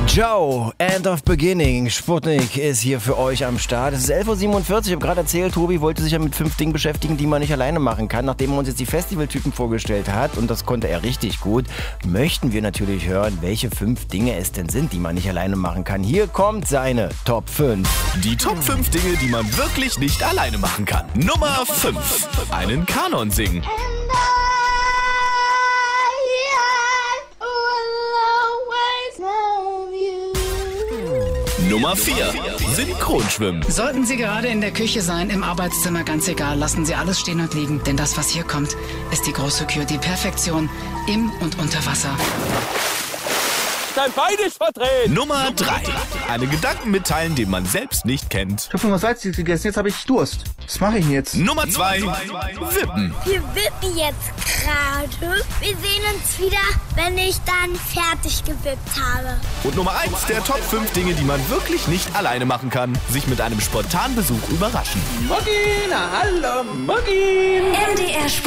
Joe, End of Beginning. Sputnik ist hier für euch am Start. Es ist 11.47 Uhr. Ich habe gerade erzählt, Tobi wollte sich ja mit 5 Dingen beschäftigen, die man nicht alleine machen kann. Nachdem er uns jetzt die Festivaltypen vorgestellt hat, und das konnte er richtig gut, möchten wir natürlich hören, welche 5 Dinge es denn sind, die man nicht alleine machen kann. Hier kommt seine Top 5. Die Top 5 Dinge, die man wirklich nicht alleine machen kann. Nummer 5. Einen Kanon singen. Nummer 4. Synchronschwimmen. Sollten Sie gerade in der Küche sein, im Arbeitszimmer, ganz egal, lassen Sie alles stehen und liegen. Denn das, was hier kommt, ist die große Kür, die Perfektion im und unter Wasser. Dein Bein ist verdreht! Nummer 3. Einen Gedanken mitteilen, den man selbst nicht kennt. Ich habe schon was Salziges gegessen, jetzt habe ich Durst. Was mache ich denn jetzt? Nummer 2. Wippen. Wir wippen jetzt gerade. Wir sehen uns wieder, wenn ich dann fertig gewippt habe. Und Nummer 1 der Top 5 Dinge, die man wirklich nicht alleine machen kann. Sich mit einem spontanen Besuch überraschen. Muggin, hallo Muggin! MDR